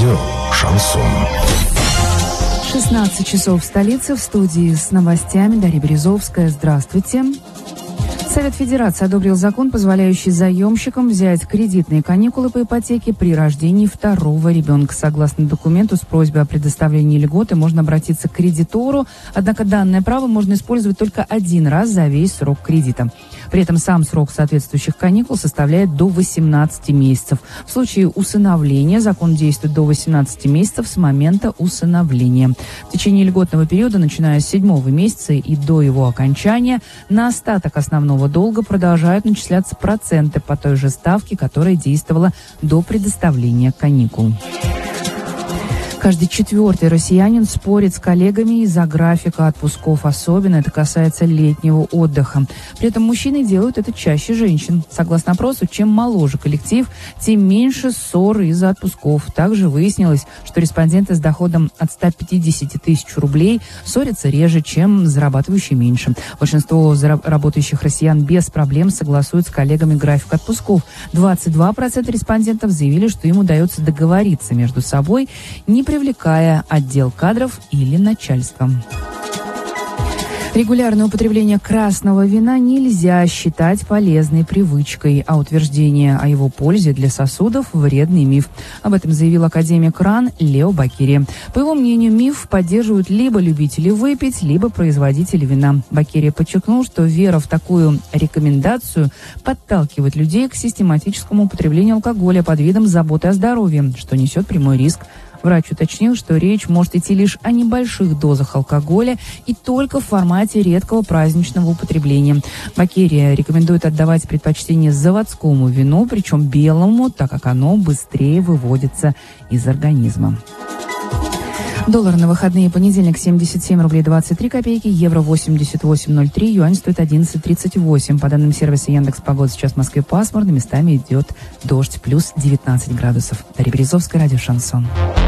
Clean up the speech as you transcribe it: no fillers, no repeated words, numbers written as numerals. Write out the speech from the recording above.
Радио «Шансон». 16 часов в столице. В студии с новостями Дарья Березовская. Здравствуйте. Совет Федерации одобрил закон, позволяющий заемщикам взять кредитные каникулы по ипотеке при рождении второго ребенка. Согласно документу, с просьбой о предоставлении льготы можно обратиться к кредитору, однако данное право можно использовать только один раз за весь срок кредита. При этом сам срок соответствующих каникул составляет до 18 месяцев. В случае усыновления закон действует до 18 месяцев с момента усыновления. В течение льготного периода, начиная с 7-го месяца и до его окончания, на остаток основного долга продолжают начисляться проценты по той же ставке, которая действовала до предоставления каникул. Каждый четвертый россиянин спорит с коллегами из-за графика отпусков. Особенно это касается летнего отдыха. При этом мужчины делают это чаще женщин. Согласно опросу, чем моложе коллектив, тем меньше ссор из-за отпусков. Также выяснилось, что респонденты с доходом от 150 тысяч рублей ссорятся реже, чем зарабатывающие меньше. Большинство работающих россиян без проблем согласуют с коллегами график отпусков. 22% респондентов заявили, что им удается договориться между собой, не привлекая отдел кадров или начальство. Регулярное употребление красного вина нельзя считать полезной привычкой, а утверждение о его пользе для сосудов – вредный миф. Об этом заявил академик РАН Лео Бакирия. По его мнению, миф поддерживают либо любители выпить, либо производители вина. Бакирия подчеркнул, что вера в такую рекомендацию подталкивает людей к систематическому употреблению алкоголя под видом заботы о здоровье, что несет прямой риск. Врач уточнил, что речь может идти лишь о небольших дозах алкоголя и только в формате редкого праздничного употребления. Бакирия рекомендует отдавать предпочтение заводскому вину, причем белому, так как оно быстрее выводится из организма. Доллар на выходные: понедельник 77 рублей 23 копейки, евро 88.03, юань стоит 11.38. По данным сервиса Яндекс.Погода, сейчас в Москве пасмурно, местами идет дождь, плюс 19 градусов. Дарья Березовская, радио «Шансон».